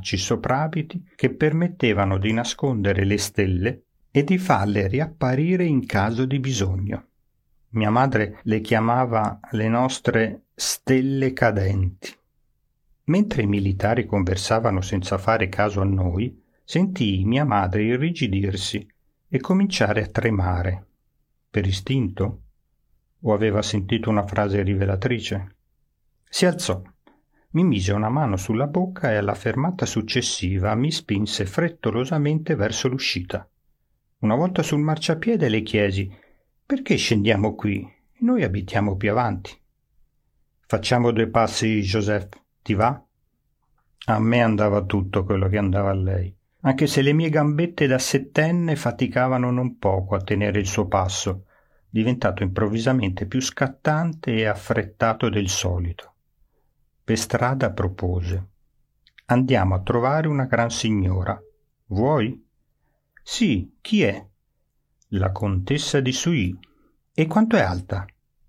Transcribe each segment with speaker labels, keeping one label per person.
Speaker 1: stracci soprabiti che permettevano di nascondere le stelle e di farle riapparire in caso di bisogno. Mia madre le chiamava le nostre stelle cadenti. Mentre i militari conversavano senza fare caso a noi, sentii mia madre irrigidirsi e cominciare a tremare. Per istinto? O aveva sentito una frase rivelatrice? Si alzò, mi mise una mano sulla bocca e alla fermata successiva mi spinse frettolosamente verso l'uscita. Una volta sul marciapiede le chiesi: «Perché scendiamo qui? Noi abitiamo più avanti». «Facciamo 2 passi, Joseph, ti va?» A me andava tutto quello che andava a lei, anche se le mie gambette da 7enne faticavano non poco a tenere il suo passo, diventato improvvisamente più scattante e affrettato del solito. Per strada propose: «Andiamo a trovare una gran signora. Vuoi?» «Sì, chi è?» «La contessa di Sully». «E quanto è alta?»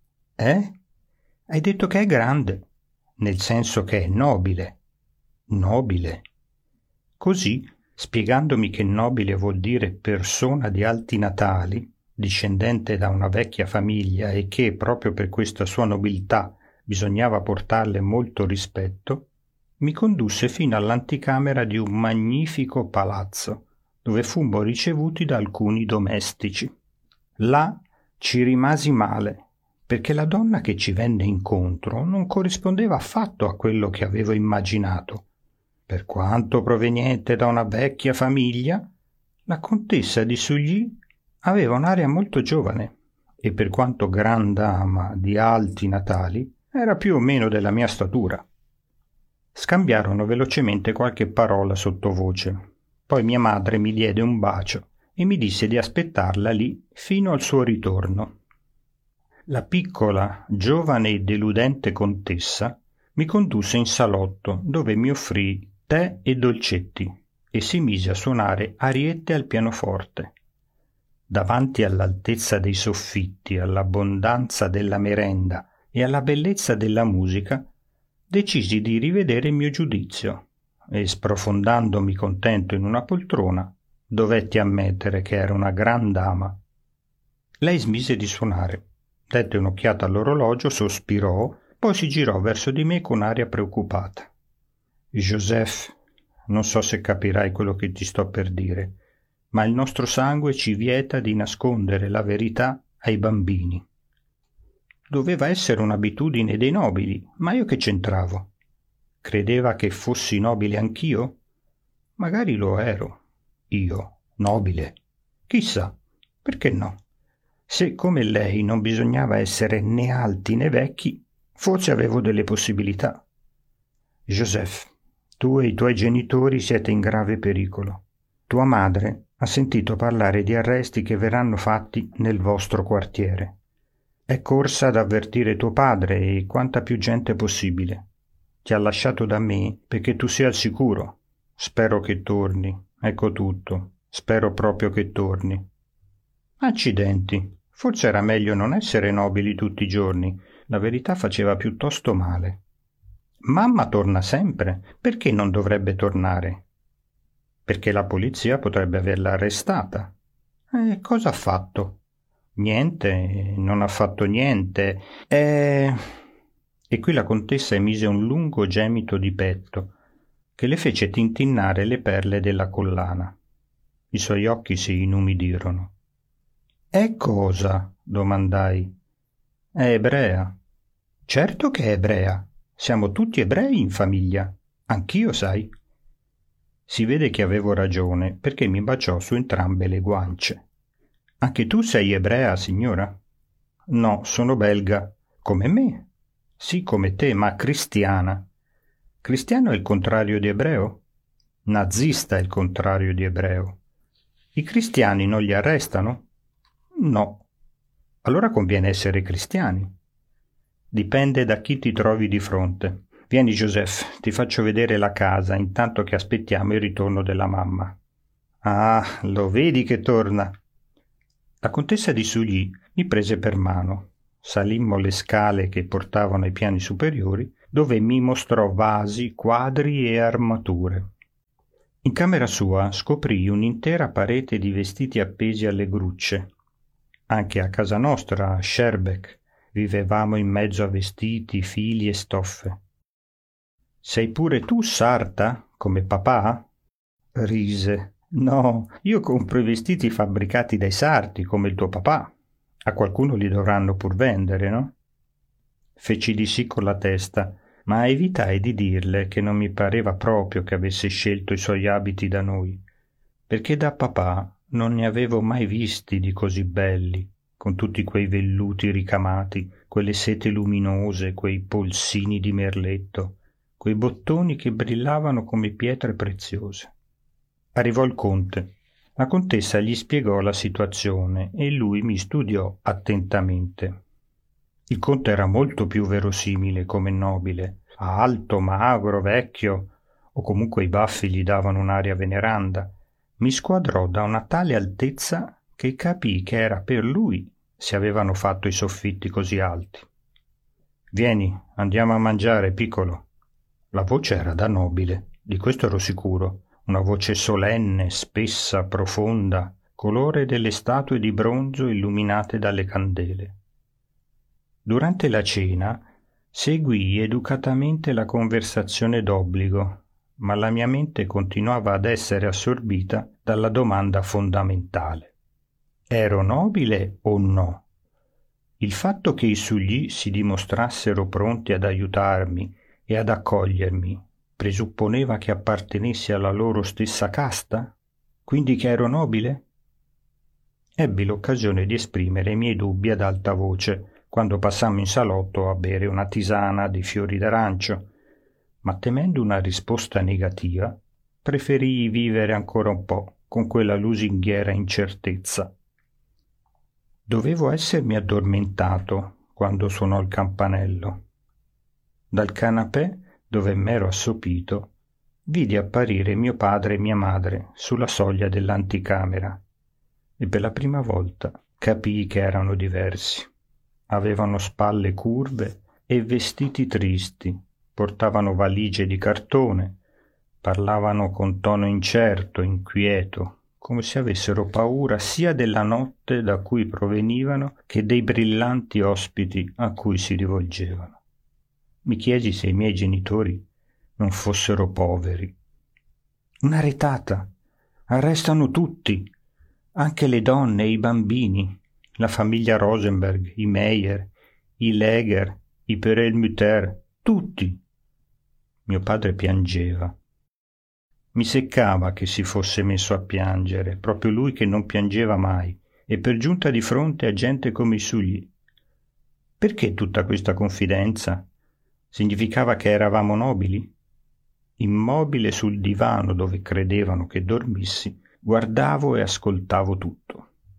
Speaker 1: Hai detto che è grande, nel senso che è nobile». «Nobile?» Così, spiegandomi che nobile vuol dire persona di alti natali, discendente da una vecchia famiglia e che, proprio per questa sua nobiltà, bisognava portarle molto rispetto, mi condusse fino all'anticamera di un magnifico palazzo, dove fummo ricevuti da alcuni domestici. Là ci rimasi male, perché la donna che ci venne incontro non corrispondeva affatto a quello che avevo immaginato. Per quanto proveniente da una vecchia famiglia, la contessa di Sully aveva un'aria molto giovane e, per quanto gran dama di alti natali, era più o meno della mia statura. Scambiarono velocemente qualche parola sottovoce. Poi mia madre mi diede un bacio e mi disse di aspettarla lì fino al suo ritorno. La piccola, giovane e deludente contessa mi condusse in salotto, dove mi offrì tè e dolcetti e si mise a suonare ariette al pianoforte. Davanti all'altezza dei soffitti, all'abbondanza della merenda e alla bellezza della musica, decisi di rivedere il mio giudizio e, sprofondandomi contento in una poltrona, dovetti ammettere che era una gran dama. Lei smise di suonare, dette un'occhiata all'orologio, sospirò, poi si girò verso di me con aria preoccupata. «Joseph, non so se capirai quello che ti sto per dire, ma il nostro sangue ci vieta di nascondere la verità ai bambini». Doveva essere un'abitudine dei nobili, ma io che c'entravo? Credeva che fossi nobile anch'io? Magari lo ero. Io, nobile? Chissà, perché no? Se, come lei, non bisognava essere né alti né vecchi, forse avevo delle possibilità. Joseph, tu e i tuoi genitori siete in grave pericolo. Tua madre ha sentito parlare di arresti che verranno fatti nel vostro quartiere. È corsa ad avvertire tuo padre e quanta più gente possibile. Ti ha lasciato da me perché tu sia al sicuro. Spero che torni. Ecco tutto. Spero proprio che torni. Accidenti. Forse era meglio non essere nobili tutti i giorni. La verità faceva piuttosto male. Mamma torna sempre. Perché non dovrebbe tornare? Perché la polizia potrebbe averla arrestata. Cosa ha fatto? Niente, non ha fatto niente. E qui la contessa emise un lungo gemito di petto che le fece tintinnare le perle della collana. I suoi occhi si inumidirono. «E cosa?» domandai. «È ebrea». «Certo che è ebrea. Siamo tutti ebrei in famiglia. Anch'io, sai». Si vede che avevo ragione, perché mi baciò su entrambe le guance. «Anche tu sei ebrea, signora?» «No, sono belga». «Come me?» «Sì, come te, ma cristiana». «Cristiano è il contrario di ebreo?» «Nazista è il contrario di ebreo». «I cristiani non li arrestano?» «No». «Allora conviene essere cristiani». «Dipende da chi ti trovi di fronte. Vieni, Joseph, ti faccio vedere la casa intanto che aspettiamo il ritorno della mamma». «Ah, lo vedi che torna?» La contessa di Sully mi prese per mano. Salimmo le scale che portavano ai piani superiori, dove mi mostrò vasi, quadri e armature. In camera sua scoprii un'intera parete di vestiti appesi alle grucce. Anche a casa nostra, a Schaerbeek, vivevamo in mezzo a vestiti, fili e stoffe. «Sei pure tu sarta, come papà?» Rise. «No, io compro i vestiti fabbricati dai sarti, come il tuo papà. A qualcuno li dovranno pur vendere, no?» Feci di sì con la testa, ma evitai di dirle che non mi pareva proprio che avesse scelto i suoi abiti da noi, perché da papà non ne avevo mai visti di così belli, con tutti quei velluti ricamati, quelle sete luminose, quei polsini di merletto, quei bottoni che brillavano come pietre preziose. Arrivò il conte. La contessa gli spiegò la situazione e lui mi studiò attentamente. Il conte era molto più verosimile come nobile, alto, magro, vecchio, o comunque i baffi gli davano un'aria veneranda. Mi squadrò da una tale altezza che capii che era per lui se avevano fatto i soffitti così alti. «Vieni, andiamo a mangiare, piccolo». La voce era da nobile, di questo ero sicuro, una voce solenne, spessa, profonda, colore delle statue di bronzo illuminate dalle candele. Durante la cena seguii educatamente la conversazione d'obbligo, ma la mia mente continuava ad essere assorbita dalla domanda fondamentale. Ero nobile o no? Il fatto che i sugli si dimostrassero pronti ad aiutarmi e ad accogliermi presupponeva che appartenessi alla loro stessa casta? Quindi che ero nobile? Ebbi l'occasione di esprimere i miei dubbi ad alta voce quando passammo in salotto a bere una tisana di fiori d'arancio, ma temendo una risposta negativa, preferii vivere ancora un po' con quella lusinghiera incertezza. Dovevo essermi addormentato quando suonò il campanello. Dal canapè, dove m'ero assopito, vidi apparire mio padre e mia madre sulla soglia dell'anticamera e per la prima volta capii che erano diversi. Avevano spalle curve e vestiti tristi, portavano valigie di cartone, parlavano con tono incerto, inquieto, come se avessero paura sia della notte da cui provenivano che dei brillanti ospiti a cui si rivolgevano. Mi chiesi se i miei genitori non fossero poveri. Una retata! Arrestano tutti, anche le donne e i bambini, la famiglia Rosenberg, i Meyer, i Leger, i Perelmutter, tutti. Mio padre piangeva. Mi seccava che si fosse messo a piangere, proprio lui che non piangeva mai, e per giunta di fronte a gente come i sugli. Perché tutta questa confidenza? Significava che eravamo nobili? Immobile sul divano dove credevano che dormissi, guardavo e ascoltavo tutto.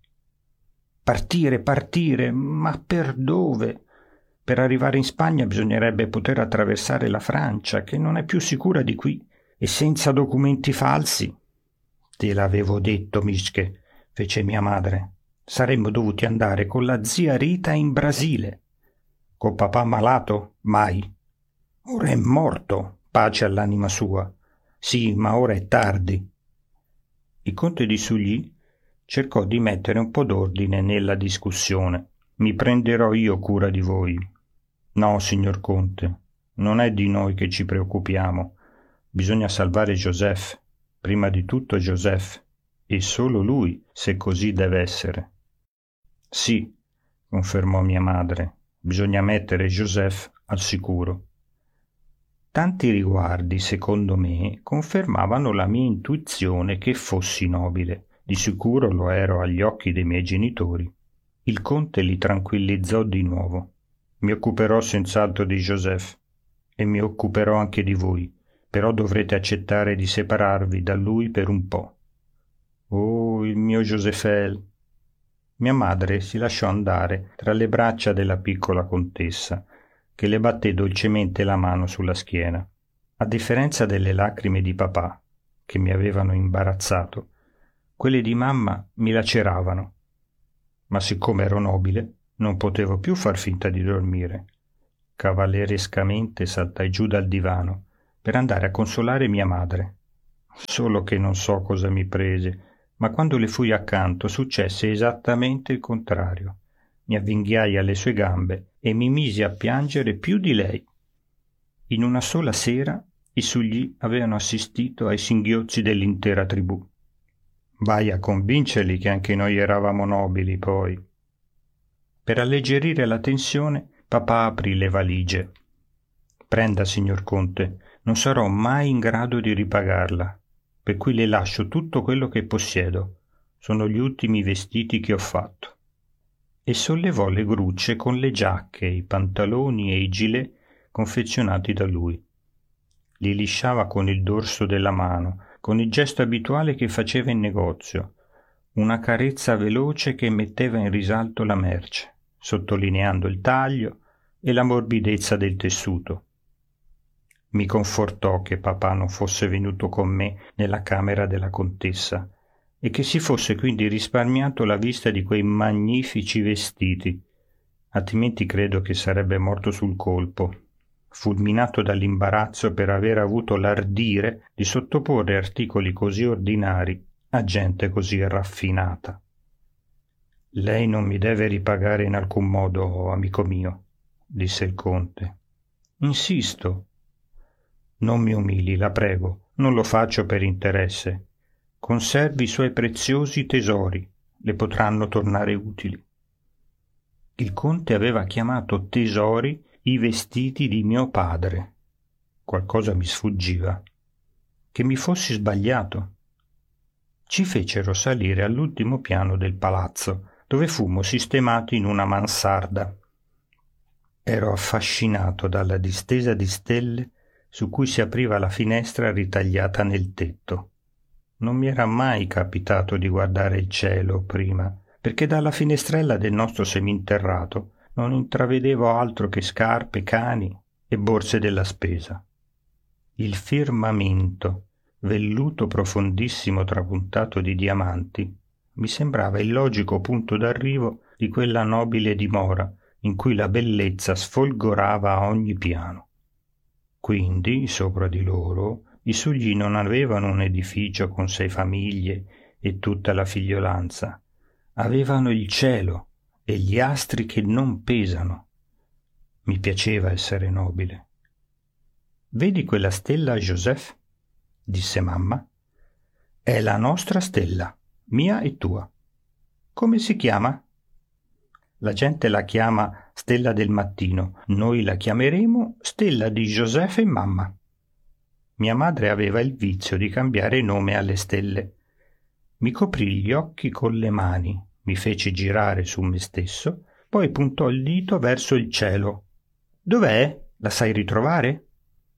Speaker 1: Partire, ma per dove? Per arrivare in Spagna bisognerebbe poter attraversare la Francia, che non è più sicura di qui, e senza documenti falsi. Te l'avevo detto, Mischke, fece mia madre. Saremmo dovuti andare con la zia Rita in Brasile. Col papà malato? Mai. Ora è morto, pace all'anima sua. Sì, ma ora è tardi. Il conte di Sully cercò di mettere un po' d'ordine nella discussione. Mi prenderò io cura di voi. No, signor conte, non è di noi che ci preoccupiamo. Bisogna salvare Joseph, prima di tutto Joseph, e solo lui, se così deve essere. Sì, confermò mia madre, bisogna mettere Joseph al sicuro. Tanti riguardi, secondo me, confermavano la mia intuizione che fossi nobile. Di sicuro lo ero agli occhi dei miei genitori. Il conte li tranquillizzò di nuovo. Mi occuperò senz'altro di Joseph e mi occuperò anche di voi, però dovrete accettare di separarvi da lui per un po'. Oh, il mio Josephel! Mia madre si lasciò andare tra le braccia della piccola contessa, che le batté dolcemente la mano sulla schiena. A differenza delle lacrime di papà, che mi avevano imbarazzato, quelle di mamma mi laceravano. Ma siccome ero nobile, non potevo più far finta di dormire. Cavallerescamente saltai giù dal divano per andare a consolare mia madre. Solo che non so cosa mi prese, ma quando le fui accanto successe esattamente il contrario. Mi avvinghiai alle sue gambe e mi misi a piangere più di lei. In una sola sera i sugli avevano assistito ai singhiozzi dell'intera tribù. Vai a convincerli che anche noi eravamo nobili, poi. Per alleggerire la tensione, papà aprì le valigie. Prenda, signor Conte, non sarò mai in grado di ripagarla, per cui le lascio tutto quello che possiedo. Sono gli ultimi vestiti che ho fatto. E sollevò le grucce con le giacche, i pantaloni e i gilet confezionati da lui. Li lisciava con il dorso della mano, con il gesto abituale che faceva in negozio, una carezza veloce che metteva in risalto la merce, sottolineando il taglio e la morbidezza del tessuto. Mi confortò che papà non fosse venuto con me nella camera della contessa e che si fosse quindi risparmiato la vista di quei magnifici vestiti, altrimenti credo che sarebbe morto sul colpo, fulminato dall'imbarazzo per aver avuto l'ardire di sottoporre articoli così ordinari a gente così raffinata. Lei non mi deve ripagare in alcun modo, amico mio, disse il conte. Insisto. Non mi umili, la prego, non lo faccio per interesse. Conservi i suoi preziosi tesori, le potranno tornare utili. Il conte aveva chiamato tesori i vestiti di mio padre. Qualcosa mi sfuggiva. Che mi fossi sbagliato. Ci fecero salire all'ultimo piano del palazzo, dove fummo sistemati in una mansarda. Ero affascinato dalla distesa di stelle su cui si apriva la finestra ritagliata nel tetto. Non mi era mai capitato di guardare il cielo prima, perché dalla finestrella del nostro seminterrato non intravedevo altro che scarpe, cani e borse della spesa. Il firmamento, velluto profondissimo trapuntato di diamanti, mi sembrava il logico punto d'arrivo di quella nobile dimora in cui la bellezza sfolgorava a ogni piano. Quindi, sopra di loro, i sugli non avevano un edificio con 6 famiglie e tutta la figliolanza. Avevano il cielo e gli astri che non pesano. Mi piaceva essere nobile. Vedi quella stella, Joseph? Disse mamma. È la nostra stella, mia e tua. Come si chiama? La gente la chiama Stella del Mattino, noi la chiameremo Stella di Joseph e mamma. Mia madre aveva il vizio di cambiare nome alle stelle. Mi coprì gli occhi con le mani, mi fece girare su me stesso, poi puntò il dito verso il cielo. Dov'è? La sai ritrovare?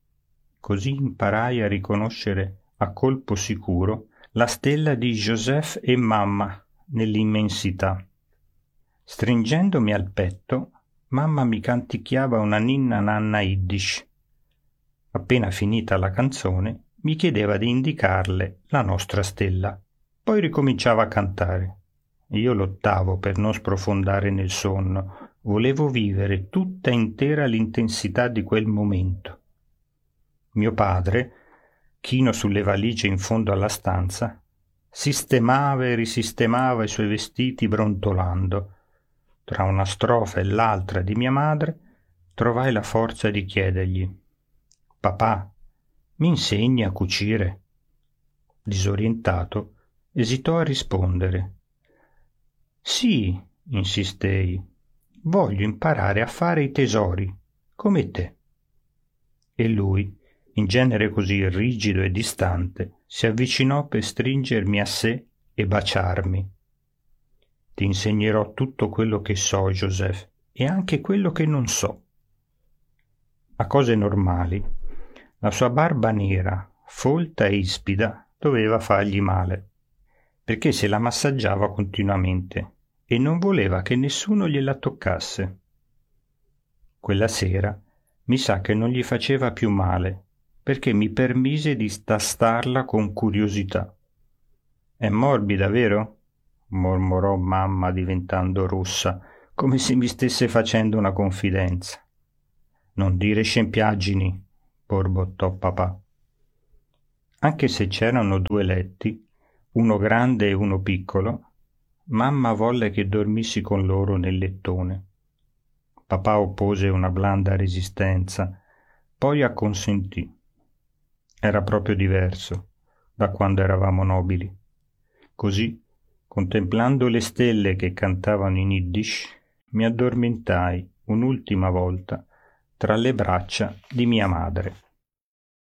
Speaker 1: Così imparai a riconoscere a colpo sicuro la stella di Joseph e mamma nell'immensità. Stringendomi al petto, mamma mi canticchiava una ninna nanna yiddish. Appena finita la canzone, mi chiedeva di indicarle la nostra stella. Poi ricominciava a cantare. Io lottavo per non sprofondare nel sonno. Volevo vivere tutta intera l'intensità di quel momento. Mio padre, chino sulle valigie in fondo alla stanza, sistemava e risistemava i suoi vestiti brontolando. Tra una strofa e l'altra di mia madre trovai la forza di chiedergli: «Papà, mi insegni a cucire?» Disorientato, esitò a rispondere. «Sì», insistei, «voglio imparare a fare i tesori, come te». E lui, in genere così rigido e distante, si avvicinò per stringermi a sé e baciarmi. «Ti insegnerò tutto quello che so, Joseph, e anche quello che non so». A cose normali, la sua barba nera, folta e ispida, doveva fargli male, perché se la massaggiava continuamente e non voleva che nessuno gliela toccasse. Quella sera mi sa che non gli faceva più male, perché mi permise di tastarla con curiosità. «È morbida, vero?» mormorò mamma diventando rossa, come se mi stesse facendo una confidenza. «Non dire scempiaggini», borbottò papà. Anche se c'erano 2 letti, uno grande e uno piccolo, mamma volle che dormissi con loro nel lettone. Papà oppose una blanda resistenza, poi acconsentì. Era proprio diverso da quando eravamo nobili. Così, contemplando le stelle che cantavano in Yiddish, mi addormentai un'ultima volta tra le braccia di mia madre.